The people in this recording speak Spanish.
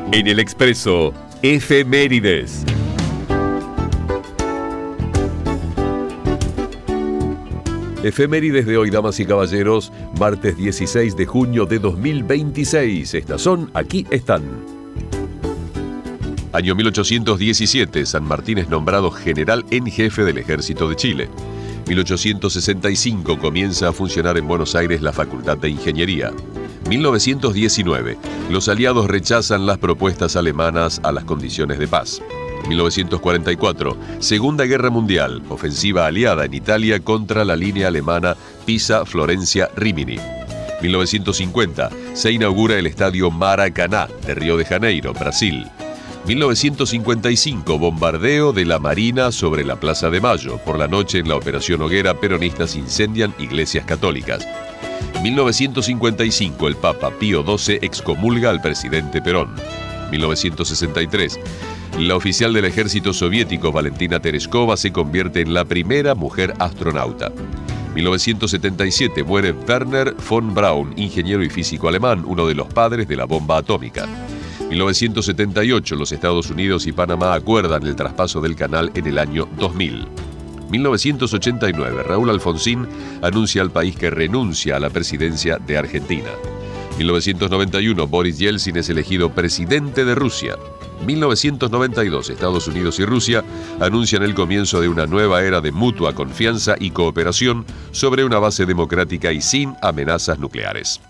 En el Expreso, Efemérides. Efemérides de hoy, damas y caballeros, martes 16 de junio de 2026. Estas son, aquí están. Año 1817, San Martín es nombrado general en jefe del Ejército de Chile. 1865, comienza a funcionar en Buenos Aires la Facultad de Ingeniería. 1919, los aliados rechazan las propuestas alemanas a las condiciones de paz. 1944, Segunda Guerra Mundial, ofensiva aliada en Italia contra la línea alemana Pisa-Florencia-Rimini. 1950, se inaugura el estadio Maracaná de Río de Janeiro, Brasil. 1955, bombardeo de la Marina sobre la Plaza de Mayo. Por la noche, en la Operación Hoguera, peronistas incendian iglesias católicas. 1955, el Papa Pío XII excomulga al presidente Perón. 1963, la oficial del ejército soviético Valentina Tereshkova se convierte en la primera mujer astronauta. 1977, muere Werner von Braun, ingeniero y físico alemán, uno de los padres de la bomba atómica. 1978, los Estados Unidos y Panamá acuerdan el traspaso del canal en el año 2000. 1989, Raúl Alfonsín anuncia al país que renuncia a la presidencia de Argentina. 1991, Boris Yeltsin es elegido presidente de Rusia. 1992, Estados Unidos y Rusia anuncian el comienzo de una nueva era de mutua confianza y cooperación sobre una base democrática y sin amenazas nucleares.